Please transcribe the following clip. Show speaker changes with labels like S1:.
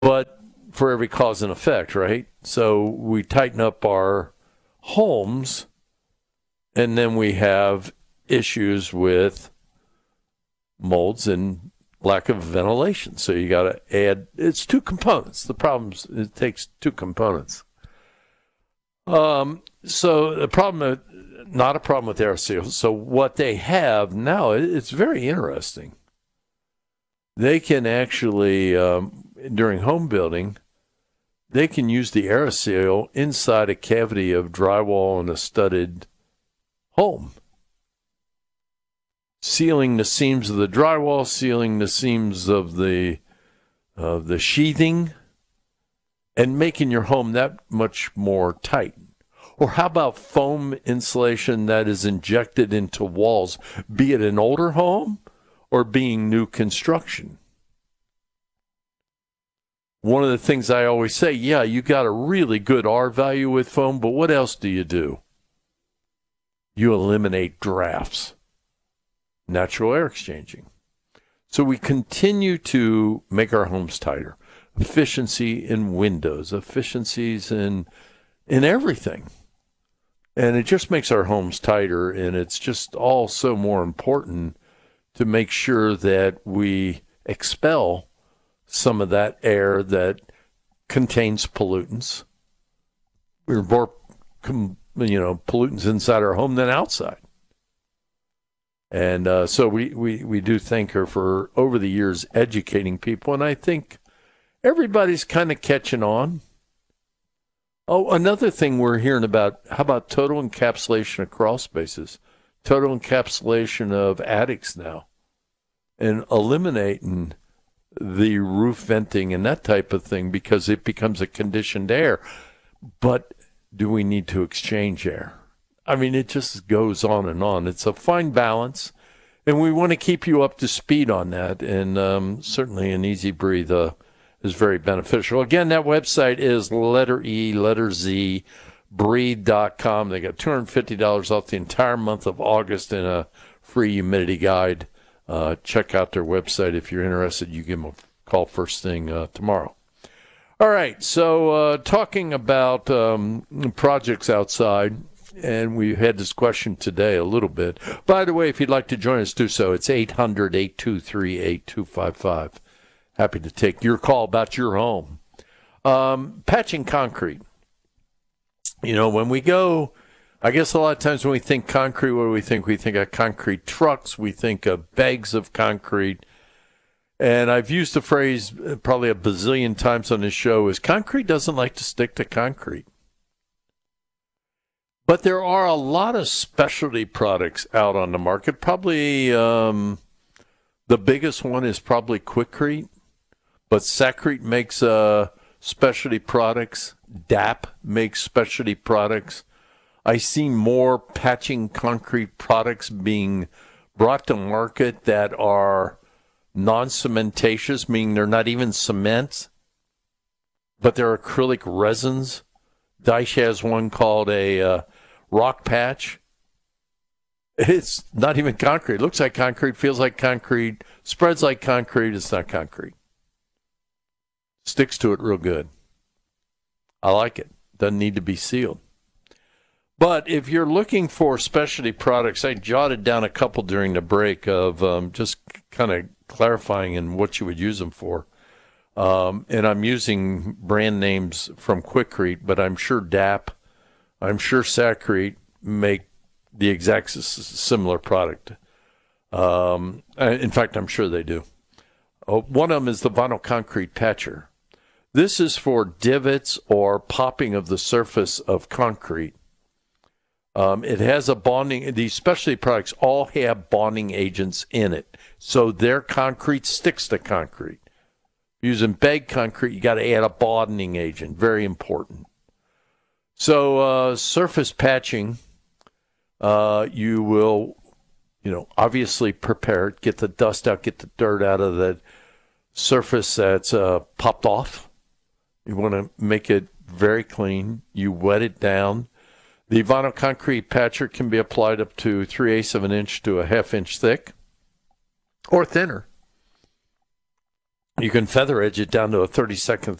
S1: But for every cause and effect, right? So we tighten up our homes, and then we have issues with molds and lack of ventilation. So you got to add, it's two components. The problem's, it takes two components. So the problem, not a problem with air seals. So what they have now, it's very interesting. They can actually, during home building, they can use the AirSeal inside a cavity of drywall in a studded home, sealing the seams of the drywall, sealing the seams of the sheathing, and making your home that much more tight. Or how about foam insulation that is injected into walls, be it an older home or being new construction? One of the things I always say, yeah, you got a really good R value with foam, but what else do? You eliminate drafts, natural air exchanging. So we continue to make our homes tighter. Efficiency in windows, efficiencies in everything. And it just makes our homes tighter, and it's just all so more important to make sure that we expel some of that air that contains pollutants. We're more, pollutants inside our home than outside. And so we do thank her for, over the years, educating people. And I think everybody's kind of catching on. Oh, another thing we're hearing about, how about total encapsulation of crawl spaces? Total encapsulation of attics now. And eliminating the roof venting and that type of thing because it becomes a conditioned air. But do we need to exchange air? I mean, it just goes on and on. It's a fine balance, and we want to keep you up to speed on that. And certainly an Easy Breathe is very beneficial. Again, that website is letter E, letter Z, breathe.com. They got $250 off the entire month of August and a free humidity guide. Check out their website. If you're interested, you give them a call first thing tomorrow. All right, so talking about projects outside, and we had this question today a little bit. By the way, if you'd like to join us, do so. It's 800-823-8255. Happy to take your call about your home. Patching concrete. When we go, I guess a lot of times when we think concrete, what do we think? We think of concrete trucks. We think of bags of concrete. And I've used the phrase probably a bazillion times on this show is concrete doesn't like to stick to concrete. But there are a lot of specialty products out on the market. Probably the biggest one is probably Quikrete. But Sakrete makes specialty products. DAP makes specialty products. I see more patching concrete products being brought to market that are non-cementatious, meaning they're not even cement, but they're acrylic resins. Deich has one called a rock patch. It's not even concrete. It looks like concrete, feels like concrete, spreads like concrete. It's not concrete. Sticks to it real good. I like it. Doesn't need to be sealed. But if you're looking for specialty products, I jotted down a couple during the break of just kind of clarifying and what you would use them for. And I'm using brand names from Quikrete, but I'm sure DAP, I'm sure Sakrete make the exact similar product. In fact, I'm sure they do. One of them is the vinyl concrete patcher. This is for divots or popping of the surface of concrete. It has a bonding, these specialty products all have bonding agents in it. So their concrete sticks to concrete. Using bag concrete, you got to add a bonding agent. Very important. So surface patching, you will, obviously prepare it, get the dust out, get the dirt out of the surface that's popped off. You want to make it very clean. You wet it down. The vinyl concrete patcher can be applied up to 3/8 of an inch to a 1/2 inch thick or thinner. You can feather edge it down to a 32nd